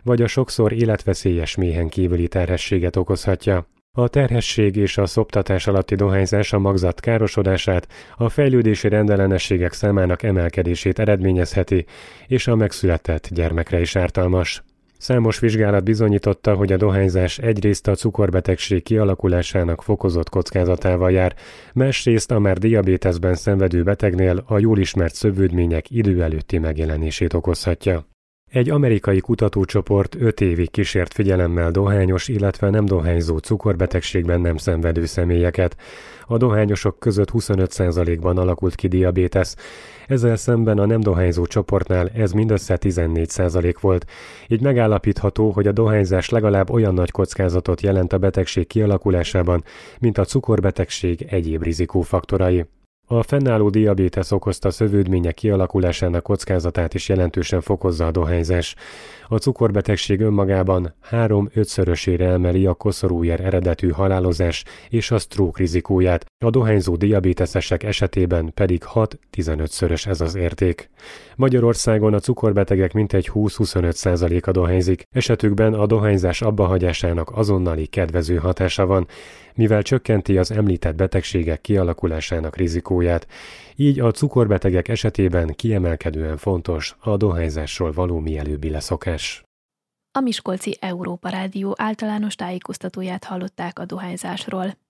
vagy a sokszor életveszélyes méhen kívüli terhességet okozhatja. A terhesség és a szoptatás alatti dohányzás a magzat károsodását, a fejlődési rendellenességek számának emelkedését eredményezheti, és a megszületett gyermekre is ártalmas. Számos vizsgálat bizonyította, hogy a dohányzás egyrészt a cukorbetegség kialakulásának fokozott kockázatával jár, másrészt a már diabéteszben szenvedő betegnél a jól ismert szövődmények idő előtti megjelenését okozhatja. Egy amerikai kutatócsoport 5 évig kísért figyelemmel dohányos, illetve nem dohányzó cukorbetegségben nem szenvedő személyeket. A dohányosok között 25%-ban alakult ki diabétesz, ezzel szemben a nem dohányzó csoportnál ez mindössze 14% volt. Így megállapítható, hogy a dohányzás legalább olyan nagy kockázatot jelent a betegség kialakulásában, mint a cukorbetegség egyéb rizikófaktorai. A fennálló diabétesz okozta szövődmények kialakulásának kockázatát is jelentősen fokozza a dohányzás. A cukorbetegség önmagában 3-5-szörösére emeli a koszorúér eredetű halálozás és a stroke rizikóját, a dohányzó diabéteszesek esetében pedig 6-15-szörös ez az érték. Magyarországon a cukorbetegek mintegy 20-25%-a dohányzik, esetükben a dohányzás abbahagyásának azonnali kedvező hatása van, mivel csökkenti az említett betegségek kialakulásának rizikóját, így a cukorbetegek esetében kiemelkedően fontos a dohányzásról való mielőbbi leszokás. A Miskolci Európa Rádió általános tájékoztatóját hallották a dohányzásról.